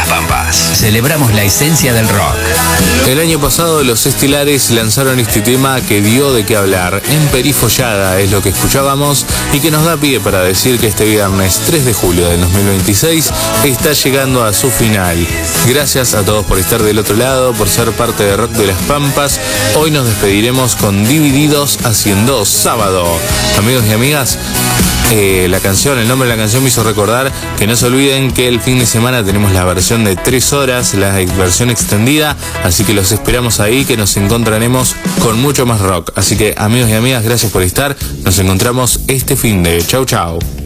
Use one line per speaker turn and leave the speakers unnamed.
Pampas. Celebramos la esencia del rock.
El año pasado los Estelares lanzaron este tema que dio de qué hablar. Emperifollada es lo que escuchábamos y que nos da pie para decir que este viernes 3 de julio del 2026 está llegando a su final. Gracias a todos por estar del otro lado, por ser parte de Rock de las Pampas. Hoy nos despediremos con Divididos haciendo Sábado. Amigos y amigas, el nombre de la canción me hizo recordar que no se olviden que el fin de semana tenemos la versión de 3 horas, la versión extendida, así que los esperamos ahí, que nos encontraremos con mucho más rock. Así que amigos y amigas, gracias por estar, nos encontramos este fin de. Chau chau.